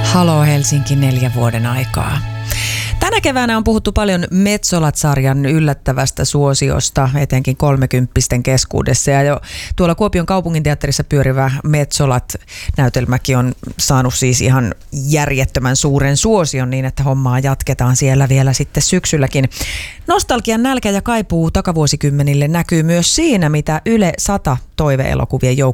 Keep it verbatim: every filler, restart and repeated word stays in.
Halo Helsinki neljän vuoden aikaa. Tänä keväänä on puhuttu paljon Metsolat-sarjan yllättävästä suosiosta, etenkin kolmekymppisten keskuudessa. Ja jo tuolla Kuopion kaupunginteatterissa pyörivä Metsolat-näytelmäkin on saanut siis ihan järjettömän suuren suosion niin, että hommaa jatketaan siellä vielä sitten syksylläkin. Nostalgian nälkä ja kaipuu takavuosikymmenille näkyy myös siinä, mitä Yle sata toive-elokuvien joukko